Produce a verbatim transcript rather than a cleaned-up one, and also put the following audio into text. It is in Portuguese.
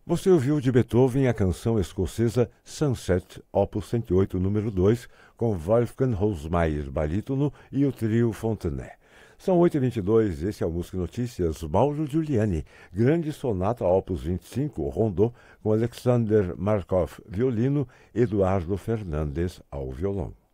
Você ouviu de Beethoven a canção escocesa Sunset, opus cento e oito, número dois, com Wolfgang Hosmeier, barítono, e o trio Fontenay. São oito e vinte e dois, esse é o Música e Notícias. Mauro Giuliani, grande sonata opus vinte e cinco, Rondô, com Alexander Markov, violino, Eduardo Fernandes ao violão.